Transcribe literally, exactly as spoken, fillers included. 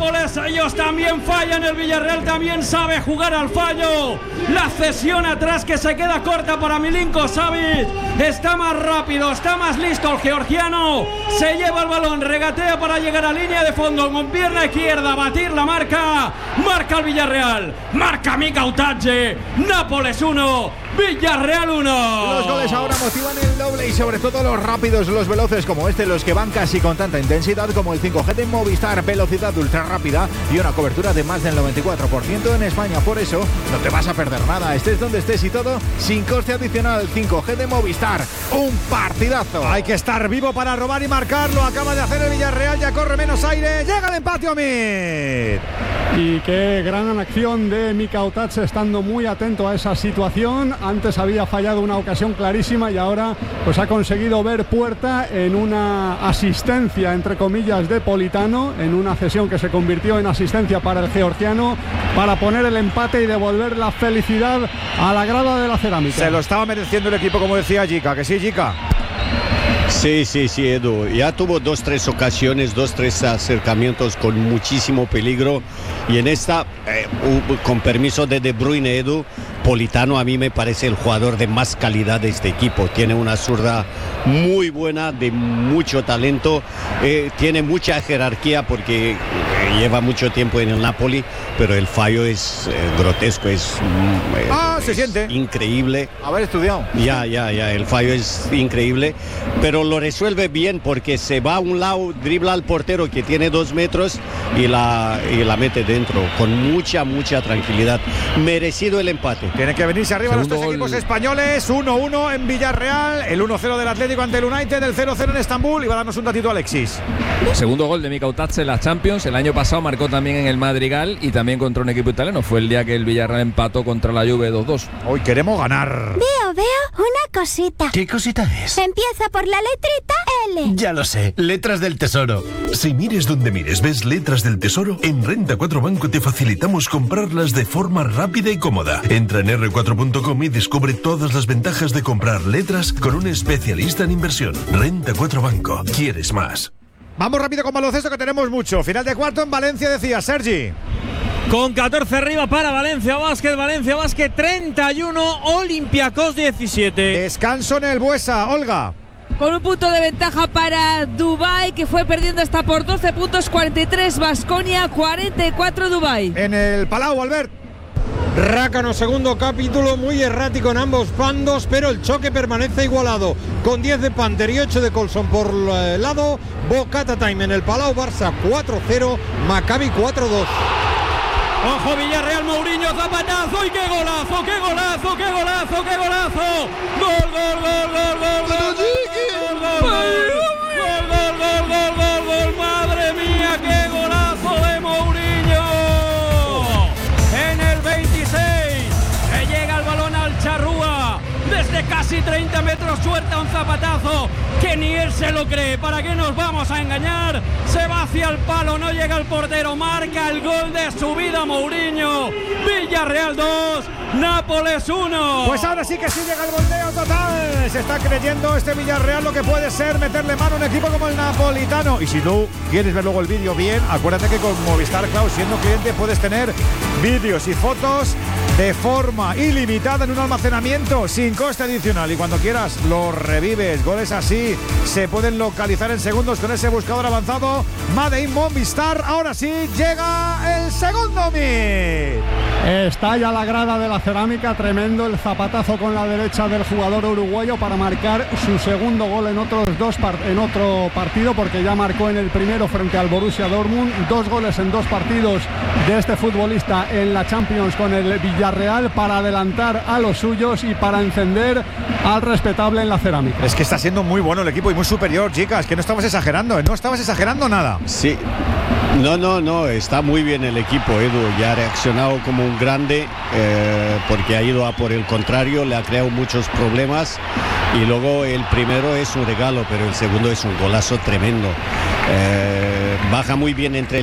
Nápoles, ellos también fallan, el Villarreal también sabe jugar al fallo. La cesión atrás que se queda corta para Milinko Savic. Está más rápido, está más listo el georgiano. Se lleva el balón, regatea para llegar a línea de fondo con pierna izquierda, batir la marca. Marca el Villarreal, marca Mika Otace. Nápoles uno, Villarreal uno. Los goles ahora motivan el doble y sobre todo los rápidos, los veloces como este, los que van casi con tanta intensidad como el cinco G de Movistar, velocidad ultra rápida y una cobertura de más del noventa y cuatro por ciento en España. Por eso no te vas a perder nada, estés donde estés y todo sin coste adicional. Cinco G de Movistar, un partidazo. Hay que estar vivo para robar y marcarlo. Acaba de hacer el Villarreal, ya corre menos aire. Llega el empate, Omid. Y qué gran acción de Mika Otace, estando muy atento a esa situación. Antes había fallado una ocasión clarísima y ahora pues ha conseguido ver puerta en una asistencia, entre comillas, de Politano, en una cesión que se convirtió en asistencia para el georgiano, para poner el empate y devolver la felicidad a la grada de la Cerámica. Se lo estaba mereciendo el equipo, como decía Jica, que sí, Jica. Sí, sí, sí, Edu. Ya tuvo dos, tres ocasiones, dos, tres acercamientos con muchísimo peligro. Y en esta, eh, con permiso de De Bruyne, Edu, Politano a mí me parece el jugador de más calidad de este equipo. Tiene una zurda muy buena, de mucho talento. Eh, tiene mucha jerarquía porque eh, lleva mucho tiempo en el Napoli, pero el fallo es eh, grotesco, es, eh, ah, es se siente increíble. Haber estudiado. Ya, ya, ya, el fallo es increíble, pero lo resuelve bien porque se va a un lado, dribla al portero que tiene dos metros y la, y la mete dentro con mucha, mucha tranquilidad. Merecido el empate. Tiene que venirse arriba Segundo los tres gol. equipos españoles. uno uno en Villarreal, el uno cero del Atlético ante el United, el cero cero en Estambul. Y va a darnos un datito Alexis. Segundo gol de Mika Otace en la Champions. El año pasado marcó también en el Madrigal y también contra un equipo italiano. Fue el día que el Villarreal empató contra la Juve dos dos. Hoy queremos ganar. Veo, veo una cosita. ¿Qué cosita es? Empieza por la letrita L. Ya lo sé, letras del tesoro. Si mires donde mires, ves letras del tesoro, en Renta cuatro Banco te facilitamos comprarlas de forma rápida y cómoda. Entra en erre cuatro punto com y descubre todas las ventajas de comprar letras con un especialista en inversión. Renta cuatro Banco. ¿Quieres más? Vamos rápido con baloncesto, que tenemos mucho. Final de cuarto en Valencia, decía Sergi. Con catorce arriba para Valencia Basket. Valencia Basket treinta y uno, Olympiacos diecisiete. Descanso en el Buesa, Olga. Con un punto de ventaja para Dubái, que fue perdiendo hasta por doce puntos, cuarenta y tres Baskonia, cuarenta y cuatro Dubái. En el Palau, Albert. Rácano, segundo capítulo, muy errático en ambos bandos, pero el choque permanece igualado, con diez de Panther y ocho de Colson por el lado. Bocata Time en el Palau, Barça cuatro cero, Maccabi cuatro dos. Ojo Villarreal, Mourinho, zapatazo y qué golazo, qué golazo, qué golazo, qué golazo. Gol, gol, gol, gol, gol, gol, gol, gol, gol, gol, gol, gol, gol, madre mía, qué golazo de Mourinho. En el veintiséis, le llega el balón al Charrúa, desde casi treinta metros suelta un zapatazo que ni él se lo cree. ¿Para qué nos vamos a engañar? Se va hacia el palo, no llega el portero, marca el gol de su vida Mourinho. Villarreal dos, Nápoles uno. Pues ahora sí que sí llega el volteo total. Se está creyendo este Villarreal lo que puede ser meterle mano a un equipo como el napolitano. Y si tú quieres ver luego el vídeo bien, acuérdate que con Movistar Cloud, siendo cliente, puedes tener vídeos y fotos de forma ilimitada en un almacenamiento sin coste adicional. Y cuando quieras los revives. Goles así se pueden localizar en segundos con ese buscador avanzado Made in Movistar. Ahora sí llega el segundo mid. Está ya la grada de la Cerámica, tremendo el zapatazo con la derecha del jugador uruguayo para marcar su segundo gol en otros dos par- en otro partido, porque ya marcó en el primero frente al Borussia Dortmund. Dos goles en dos partidos de este futbolista en la Champions con el Villarreal, para adelantar a los suyos y para encender al respetable en la Cerámica. Es que está siendo muy bueno el equipo y muy superior, chicas, que no estabas exagerando, ¿eh? No estabas exagerando nada. Sí. No, no, no, está muy bien el equipo, Edu, ya ha reaccionado como un grande, eh, porque ha ido a por el contrario, le ha creado muchos problemas, y luego el primero es un regalo, pero el segundo es un golazo tremendo. Eh, baja muy bien entre